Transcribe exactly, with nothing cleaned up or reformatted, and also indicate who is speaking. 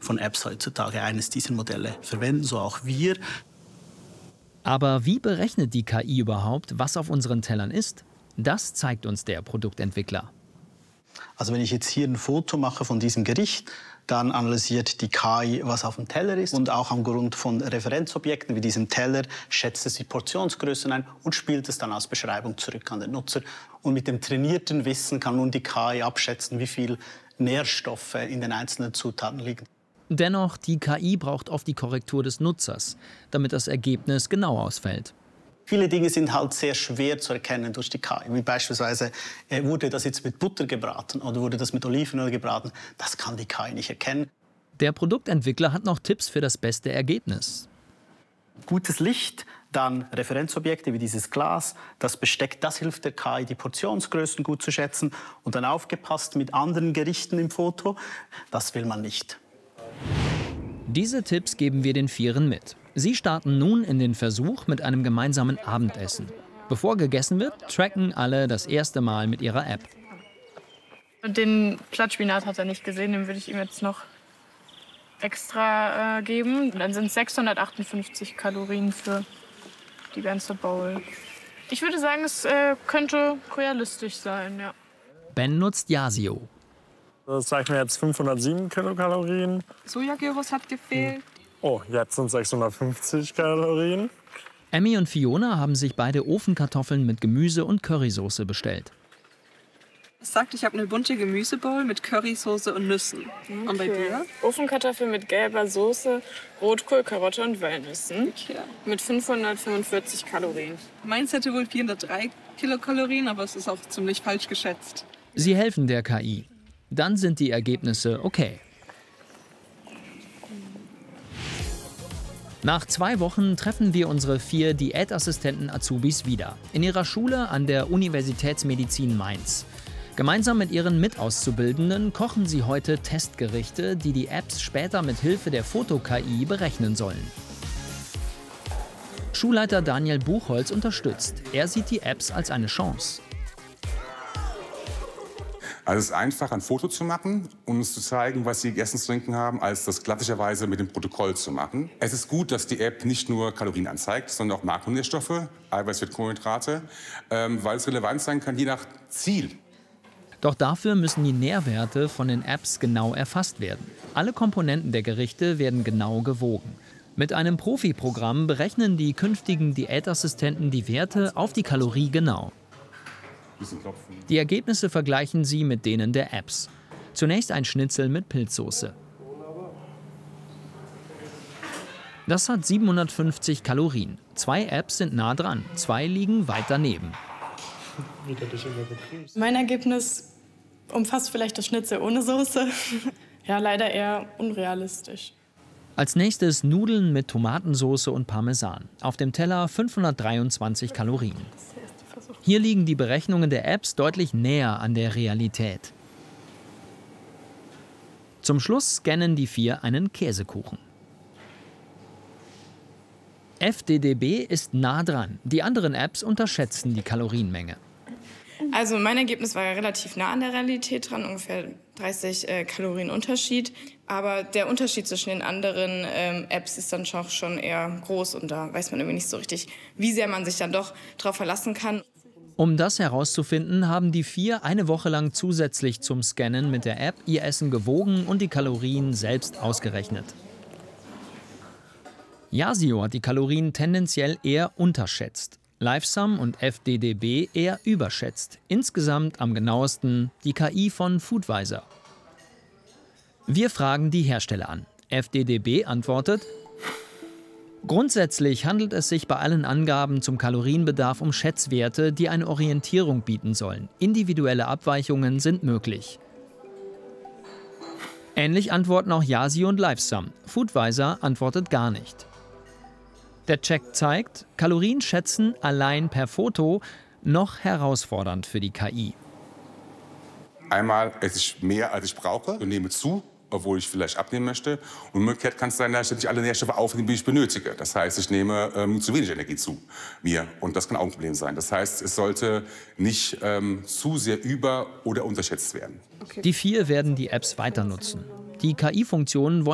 Speaker 1: von Apps heutzutage eines dieser Modelle verwenden, so auch wir.
Speaker 2: Aber wie berechnet die K I überhaupt, was auf unseren Tellern ist? Das zeigt uns der Produktentwickler.
Speaker 1: Also wenn ich jetzt hier ein Foto mache von diesem Gericht, dann analysiert die K I, was auf dem Teller ist. Und auch aufgrund von Referenzobjekten wie diesem Teller schätzt es die Portionsgrößen ein und spielt es dann als Beschreibung zurück an den Nutzer. Und mit dem trainierten Wissen kann nun die K I abschätzen, wie viel Nährstoffe in den einzelnen Zutaten liegen.
Speaker 2: Dennoch, die K I braucht oft die Korrektur des Nutzers, damit das Ergebnis genau ausfällt.
Speaker 1: Viele Dinge sind halt sehr schwer zu erkennen durch die K I. Wie beispielsweise, äh, wurde das jetzt mit Butter gebraten oder wurde das mit Olivenöl gebraten? Das kann die K I nicht erkennen.
Speaker 2: Der Produktentwickler hat noch Tipps für das beste Ergebnis.
Speaker 1: Gutes Licht, dann Referenzobjekte wie dieses Glas, das Besteck, das hilft der K I, die Portionsgrößen gut zu schätzen. Und dann aufgepasst mit anderen Gerichten im Foto, das will man nicht.
Speaker 2: Diese Tipps geben wir den Vieren mit. Sie starten nun in den Versuch mit einem gemeinsamen Abendessen. Bevor gegessen wird, tracken alle das erste Mal mit ihrer App.
Speaker 3: Den Blattspinat hat er nicht gesehen, den würde ich ihm jetzt noch extra äh, geben. Dann sind es sechshundertachtundfünfzig Kalorien für die ganze Bowl. Ich würde sagen, es äh, könnte realistisch sein, ja.
Speaker 2: Ben nutzt Yasio.
Speaker 4: Das zeigt mir jetzt fünfhundertsieben Kilokalorien.
Speaker 5: Sojagyros hat gefehlt.
Speaker 4: Oh, jetzt sind sechshundertfünfzig Kalorien.
Speaker 2: Emmy und Fiona haben sich beide Ofenkartoffeln mit Gemüse und Currysoße bestellt.
Speaker 5: Es sagt, ich habe eine bunte Gemüsebowl mit Currysoße und Nüssen. Okay. Und bei dir?
Speaker 3: Ofenkartoffeln mit gelber Soße, Rotkohl, Karotte und Walnüssen.
Speaker 5: Okay.
Speaker 3: Mit fünfhundertfünfundvierzig Kalorien.
Speaker 5: Meins hätte wohl vierhundertdrei Kilokalorien, aber es ist auch ziemlich falsch geschätzt.
Speaker 2: Sie helfen der K I. Dann sind die Ergebnisse okay. Nach zwei Wochen treffen wir unsere vier Diätassistenten-Azubis wieder. In ihrer Schule an der Universitätsmedizin Mainz. Gemeinsam mit ihren Mitauszubildenden kochen sie heute Testgerichte, die die Apps später mit Hilfe der Foto-K I berechnen sollen. Schulleiter Daniel Buchholz unterstützt. Er sieht die Apps als eine Chance.
Speaker 6: Also es ist einfach, ein Foto zu machen und uns zu zeigen, was Sie gegessen zu trinken haben, als das klassischerweise mit dem Protokoll zu machen. Es ist gut, dass die App nicht nur Kalorien anzeigt, sondern auch Makronährstoffe, Eiweiß, Kohlenhydrate, ähm, weil es relevant sein kann, je nach Ziel.
Speaker 2: Doch dafür müssen die Nährwerte von den Apps genau erfasst werden. Alle Komponenten der Gerichte werden genau gewogen. Mit einem Profi-Programm berechnen die künftigen Diätassistenten die Werte auf die Kalorie genau. Die Ergebnisse vergleichen sie mit denen der Apps. Zunächst ein Schnitzel mit Pilzsoße. Das hat siebenhundertfünfzig Kalorien. Zwei Apps sind nah dran, zwei liegen weit daneben.
Speaker 3: Mein Ergebnis umfasst vielleicht das Schnitzel ohne Soße. Ja, leider eher unrealistisch.
Speaker 2: Als nächstes Nudeln mit Tomatensoße und Parmesan. Auf dem Teller fünfhundertdreiundzwanzig Kalorien. Hier liegen die Berechnungen der Apps deutlich näher an der Realität. Zum Schluss scannen die vier einen Käsekuchen. F D D B ist nah dran. Die anderen Apps unterschätzen die Kalorienmenge.
Speaker 3: Also mein Ergebnis war ja relativ nah an der Realität dran, ungefähr dreißig äh, Kalorien Unterschied. Aber der Unterschied zwischen den anderen ähm, Apps ist dann auch schon eher groß und da weiß man irgendwie nicht so richtig, wie sehr man sich dann doch darauf verlassen kann.
Speaker 2: Um das herauszufinden, haben die vier eine Woche lang zusätzlich zum Scannen mit der App ihr Essen gewogen und die Kalorien selbst ausgerechnet. Yasio hat die Kalorien tendenziell eher unterschätzt, Livesum und F D D B eher überschätzt. Insgesamt am genauesten die K I von Foodvisor. Wir fragen die Hersteller an. F D D B antwortet: Grundsätzlich handelt es sich bei allen Angaben zum Kalorienbedarf um Schätzwerte, die eine Orientierung bieten sollen. Individuelle Abweichungen sind möglich. Ähnlich antworten auch Yasio und Livesum. Foodvisor antwortet gar nicht. Der Check zeigt, Kalorien schätzen allein per Foto noch herausfordernd für die K I.
Speaker 6: Einmal esse ich mehr, als ich brauche und nehme zu, obwohl ich vielleicht abnehmen möchte. Und umgekehrt kann es sein, dass ich nicht alle Nährstoffe aufnehme, die ich benötige. Das heißt, ich nehme ähm, zu wenig Energie zu mir. Und das kann auch ein Problem sein. Das heißt, es sollte nicht ähm, zu sehr über- oder unterschätzt werden.
Speaker 2: Die vier werden die Apps weiter nutzen. Die K I-Funktionen wollen